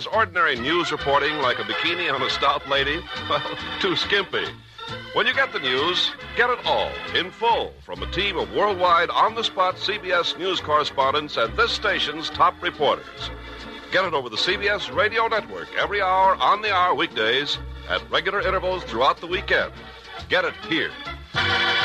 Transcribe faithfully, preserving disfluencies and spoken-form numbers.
Is ordinary news reporting like a bikini on a stout lady? Well, too skimpy. When you get the news, get it all, in full, from a team of worldwide, on-the-spot C B S News correspondents and this station's top reporters. Get it over the C B S Radio Network every hour, on the hour, weekdays, at regular intervals throughout the weekend. Get it here.